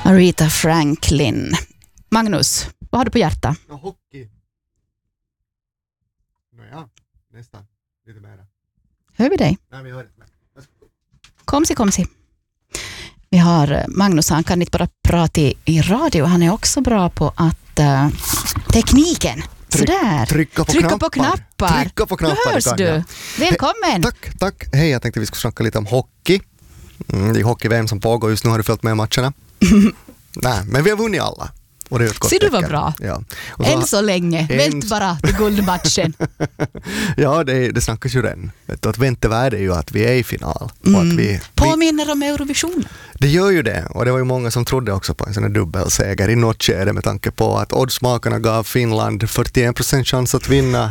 Aretha Franklin. Magnus, vad har du på hjärta? Hockey. Nåja, nästan. Lite mer. Hör vi dig? Nej, vi hör inte. Komsi. Vi har Magnus, han kan inte bara prata i radio, han är också bra på att tekniken. Sådär. Trycka på knappar. Trycka på knappar. Då hörs du. Välkommen. Tack. Hej, jag tänkte vi skulle snacka lite om hockey. Det är hockey-VM som pågår just nu. Har du följt med matcherna? Nej, men vi har vunnit alla. Och det är ett gott så du var tecken. bra. Ja. Än så länge. Vänt bara till guldmatchen. Ja, det snackas ju redan. Att vänta är ju att vi är i final. Och att vi påminner om Eurovision. Det gör ju det. Och det var ju många som trodde också på en sån här dubbelseger i något skede med tanke på att oddsmakarna gav Finland 41% chans att vinna